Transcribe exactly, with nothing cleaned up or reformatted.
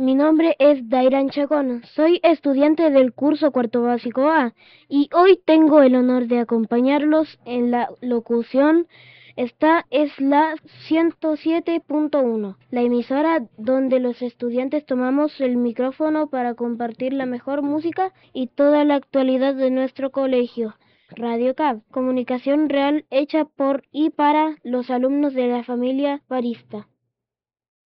Mi nombre es Dairan Chacón, soy estudiante del curso cuarto básico A y hoy tengo el honor de acompañarlos en la locución. Esta es la ciento siete punto uno, la emisora donde los estudiantes tomamos el micrófono para compartir la mejor música y toda la actualidad de nuestro colegio. Radio C A B, comunicación real hecha por y para los alumnos de la familia Barista.